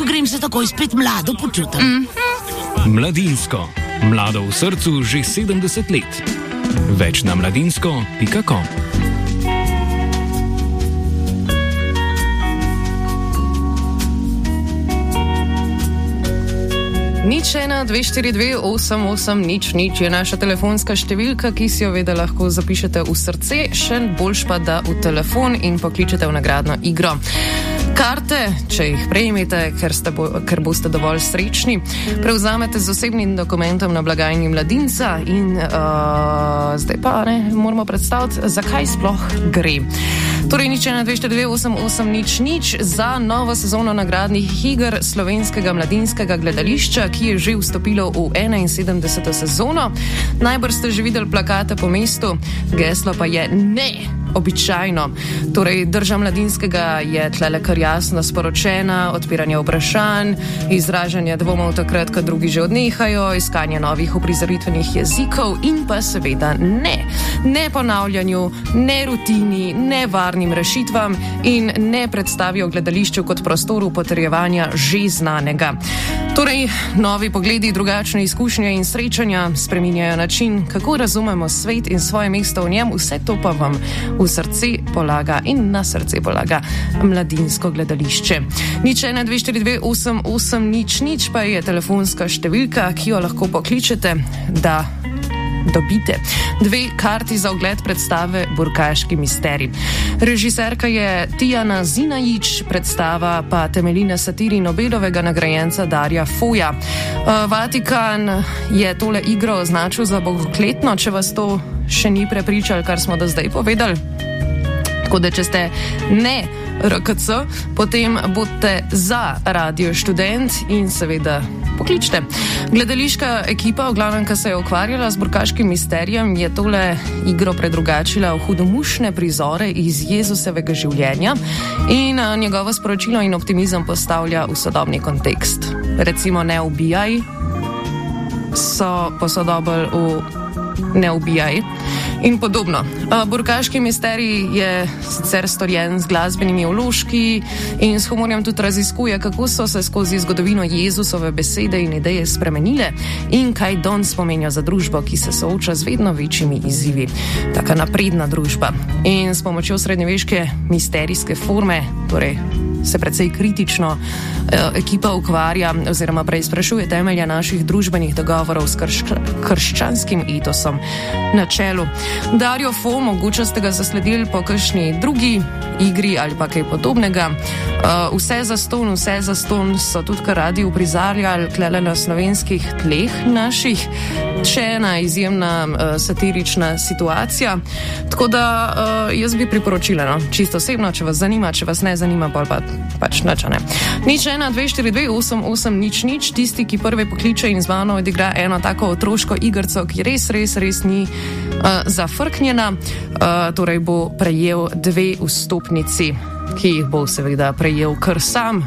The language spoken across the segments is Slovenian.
grem se takoj spet mlado počutim. Mladinsko. Mlado v srcu že 70 let. Več na mladinsko.com. Nič 1, 242, 88, 0, je naša telefonska številka, ki si jo vedno lahko zapišete v srce, še boljš pa da v telefon in pokličete v nagradno igro. Karte, če jih prejmete, ker boste dovolj srečni, prevzamete z osebnim dokumentom na blagajni Mladinca in zdaj pa moramo predstaviti, zakaj sploh gre. Torej, nič 1, 242, 88, 0, za novo sezono nagradnih iger slovenskega mladinskega gledališča, ki je že vstopilo v 71. sezono. Najbrž ste že videli plakate po mestu, geslo pa je ne. Običajno. Torej, drža mladinskega je tlele kar jasno sporočena, odpiranje vprašanj, izražanje dvomov takrat, ko drugi že odnehajo, iskanje novih uprizoritvenih jezikov in pa seveda ne. Ne ponavljanju, ne rutini, ne varnim rešitvam in ne predstavijo gledališču kot prostoru potrjevanja že znanega. Torej, novi pogledi, drugačne izkušnje in srečanja spreminjajo način, kako razumemo svet in svoje mesto v njem, vse to pa vam v srce polaga in na srce polaga mladinsko gledališče. Nič 1, 242, 88, 0, pa je telefonska številka, ki jo lahko pokličete, da dobite 2 karti za ogled predstave Burkaški misterij. Režiserka je Tijana Zinajić, predstava pa temelji na satiri Nobelovega nagrajenca Darja Foja. Vatikan je tole igro označil za bogokletno, če vas to še ni prepričal, kar smo do zdaj povedali. Tako da, če ste ne RKC, potem bodite za Radio Študent in seveda pokličite. Gledališka ekipa, v glavnem, ki se je ukvarjala z Burkaškim misterijem, je tole igro predrugačila v hudomušne prizore iz Jezusovega življenja in njegovo sporočilo in optimizem postavlja v sodobni kontekst. Recimo ne ubijaj, so posodobili v ne ubijaj in podobno. Burkaški misterij je sicer storjen z glasbenimi vložki in s humorjem tudi raziskuje, kako so se skozi zgodovino Jezusove besede in ideje spremenile in kaj danes pomenijo za družbo, ki se sooča z vedno večjimi izzivi. Taka napredna družba. In s pomočjo srednjeveške misterijske forme, torej se precej kritično ekipa ukvarja oziroma preizprašuje temelja naših družbenih dogovorov s krščanskim etosom na čelu. Darjo Fo, mogoče ste ga zasledili po kakšni drugi igri ali pa kaj podobnega. Vse zastonj so tudi kar radi uprizarjali tlele na slovenskih tleh naših. Še ena izjemna satirična situacija. Tako da jaz bi priporočila, no, čisto osebno, če vas zanima, če vas ne zanima, pač načane. Nič 1, 242, 88, 0, tisti, ki prvi pokliče in z mano odigra eno tako otroško igrco, ki res ni zafrknjena, torej bo prejel 2 vstopnici, ki jih bo seveda prejel kar sam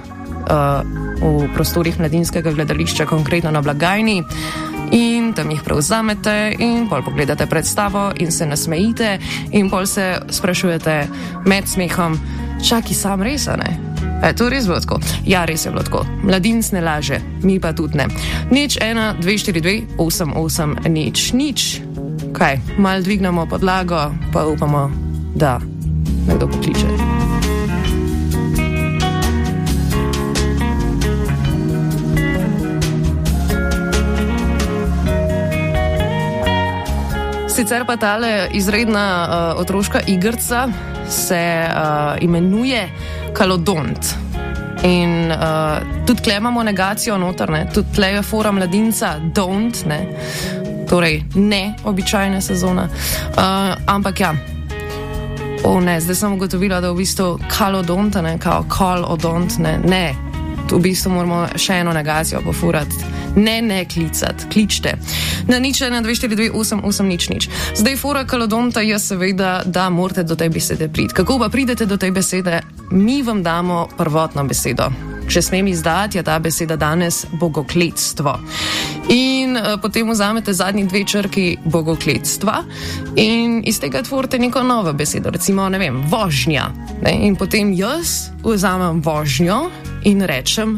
v prostorih mladinskega gledališča, konkretno na blagajni. In tam jih prevzamete in pol pogledate predstavo in se nasmejite in pol se sprašujete med smehom, čaki sam res, a ne? To res bilo tako? Ja, res je bilo tako. Mladinc ne laže, mi pa tudi ne. Nič 1, 242, 88, 0. Kaj, malo dvignemo podlago, pa upamo, da nekdo pokliče. Sicer pa tale izredna otroška igrca se imenuje Kalodont. In tudi tle imamo negacijo noter, ne? Tudi tle je fora mladinca don't, ne? Torej ne običajna sezona. Ampak ja, zdaj sem ugotovila, da v bistvu Kalodonta, ne, kao Kalodont, ne, tu v bistvu moramo še eno negacijo pofurati. Ne klicati, kličte. Na nič 1, 242, 88, 0. Zdaj, fora Kalodonta je seveda, da morate do tej besede priti. Kako pa pridete do tej besede? Mi vam damo prvotno besedo. Če smem izdati, je ta beseda danes bogokletstvo. In potem vzamete zadnji 2 črki bogokletstva in iz tega tvorite neko novo besedo, recimo, ne vem, vožnja. Ne? In potem jaz vzamem vožnjo in rečem